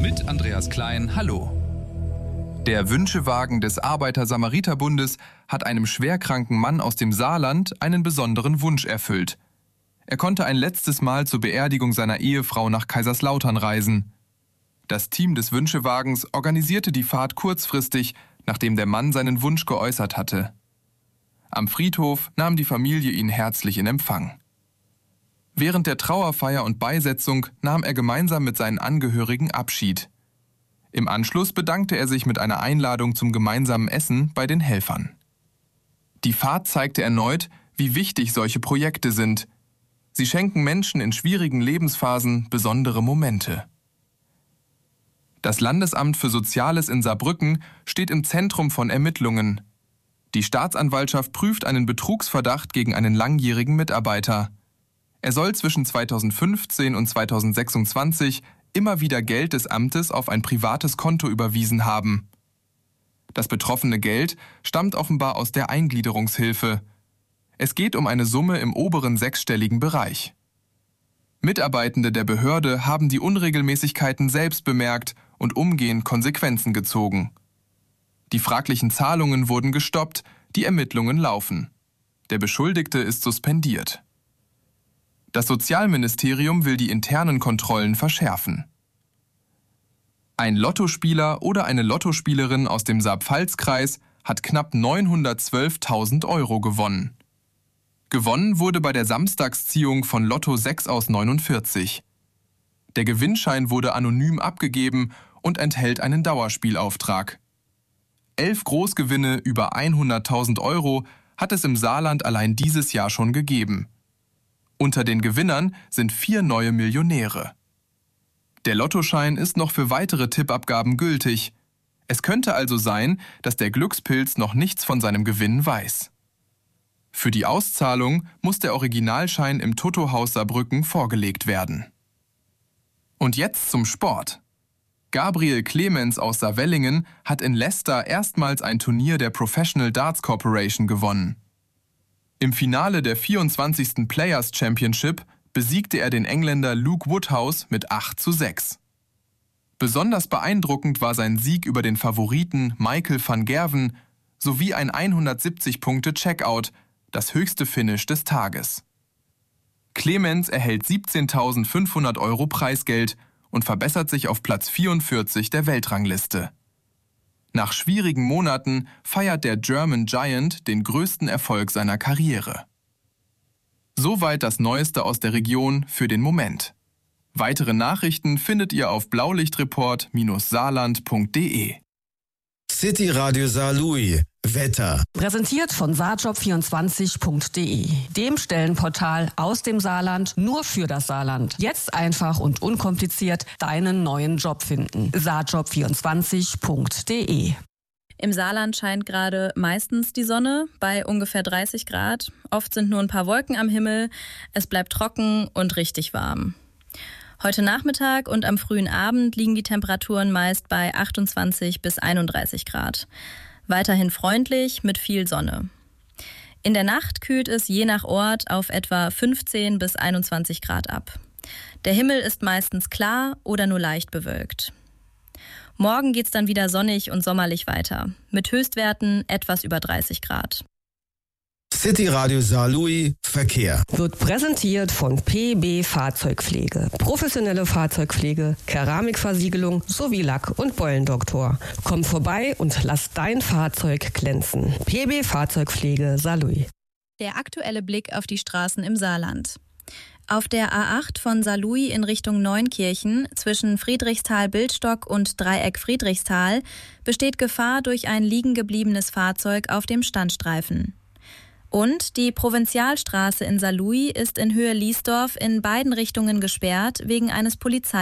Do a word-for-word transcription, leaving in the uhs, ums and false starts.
Mit Andreas Klein, hallo. Der Wünschewagen des Arbeiter-Samariter-Bundes hat einem schwerkranken Mann aus dem Saarland einen besonderen Wunsch erfüllt. Er konnte ein letztes Mal zur Beerdigung seiner Ehefrau nach Kaiserslautern reisen. Das Team des Wünschewagens organisierte die Fahrt kurzfristig, nachdem der Mann seinen Wunsch geäußert hatte. Am Friedhof nahm die Familie ihn herzlich in Empfang. Während der Trauerfeier und Beisetzung nahm er gemeinsam mit seinen Angehörigen Abschied. Im Anschluss bedankte er sich mit einer Einladung zum gemeinsamen Essen bei den Helfern. Die Fahrt zeigte erneut, wie wichtig solche Projekte sind. Sie schenken Menschen in schwierigen Lebensphasen besondere Momente. Das Landesamt für Soziales in Saarbrücken steht im Zentrum von Ermittlungen. Die Staatsanwaltschaft prüft einen Betrugsverdacht gegen einen langjährigen Mitarbeiter. Er soll zwischen zweitausendfünfzehn und zweitausendsechsundzwanzig immer wieder Geld des Amtes auf ein privates Konto überwiesen haben. Das betroffene Geld stammt offenbar aus der Eingliederungshilfe. Es geht um eine Summe im oberen sechsstelligen Bereich. Mitarbeitende der Behörde haben die Unregelmäßigkeiten selbst bemerkt und umgehend Konsequenzen gezogen. Die fraglichen Zahlungen wurden gestoppt, die Ermittlungen laufen. Der Beschuldigte ist suspendiert. Das Sozialministerium will die internen Kontrollen verschärfen. Ein Lottospieler oder eine Lottospielerin aus dem Saar-Pfalz-Kreis hat knapp neunhundertzwölftausend Euro gewonnen. Gewonnen wurde bei der Samstagsziehung von Lotto sechs aus neunundvierzig. Der Gewinnschein wurde anonym abgegeben und enthält einen Dauerspielauftrag. Elf Großgewinne über hunderttausend Euro hat es im Saarland allein dieses Jahr schon gegeben. Unter den Gewinnern sind vier neue Millionäre. Der Lottoschein ist noch für weitere Tippabgaben gültig. Es könnte also sein, dass der Glückspilz noch nichts von seinem Gewinn weiß. Für die Auszahlung muss der Originalschein im Toto-Haus Saarbrücken vorgelegt werden. Und jetzt zum Sport. Gabriel Clemens aus Saarwellingen hat in Leicester erstmals ein Turnier der Professional Darts Corporation gewonnen. Im Finale der vierundzwanzigsten Players Championship besiegte er den Engländer Luke Woodhouse mit acht zu sechs. Besonders beeindruckend war sein Sieg über den Favoriten Michael van Gerwen sowie ein hundertsiebzig Punkte Checkout, das höchste Finish des Tages. Clemens erhält siebzehntausendfünfhundert Euro Preisgeld und verbessert sich auf Platz vierundvierzig der Weltrangliste. Nach schwierigen Monaten feiert der German Giant den größten Erfolg seiner Karriere. Soweit das Neueste aus der Region für den Moment. Weitere Nachrichten findet ihr auf blaulichtreport Bindestrich saarland Punkt de. City Radio Saarlouis. Wetter. Präsentiert von saarjob vierundzwanzig Punkt de, dem Stellenportal aus dem Saarland nur für das Saarland. Jetzt einfach und unkompliziert deinen neuen Job finden. saarjob vierundzwanzig Punkt de. Im Saarland scheint gerade meistens die Sonne bei ungefähr dreißig Grad. Oft sind nur ein paar Wolken am Himmel. Es bleibt trocken und richtig warm. Heute Nachmittag und am frühen Abend liegen die Temperaturen meist bei achtundzwanzig bis einunddreißig Grad. Weiterhin freundlich mit viel Sonne. In der Nacht kühlt es je nach Ort auf etwa fünfzehn bis einundzwanzig Grad ab. Der Himmel ist meistens klar oder nur leicht bewölkt. Morgen geht's dann wieder sonnig und sommerlich weiter, mit Höchstwerten etwas über dreißig Grad. City Radio Saarlouis Verkehr. Wird präsentiert von P B Fahrzeugpflege. Professionelle Fahrzeugpflege, Keramikversiegelung sowie Lack- und Beulendoktor. Komm vorbei und lass dein Fahrzeug glänzen. P B Fahrzeugpflege Saarlouis. Der aktuelle Blick auf die Straßen im Saarland. Auf der A acht von Saarlouis in Richtung Neunkirchen zwischen Friedrichsthal-Bildstock und Dreieck Friedrichsthal besteht Gefahr durch ein liegen gebliebenes Fahrzeug auf dem Standstreifen. Und die Provinzialstraße in Saarlouis ist in Höhe Liesdorf in beiden Richtungen gesperrt wegen eines Polizei